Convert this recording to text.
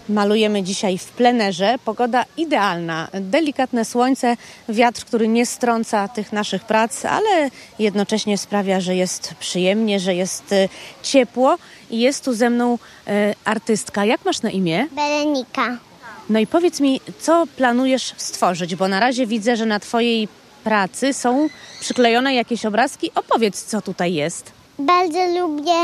Malujemy dzisiaj w plenerze. Pogoda idealna, delikatne słońce, wiatr, który nie strąca tych naszych prac, ale jednocześnie sprawia, że jest przyjemnie, że jest ciepło i jest tu ze mną artystka. Jak masz na imię? Berenika. No i powiedz mi, co planujesz stworzyć, bo na razie widzę, że na twojej pracy są przyklejone jakieś obrazki. Opowiedz, co tutaj jest. Bardzo lubię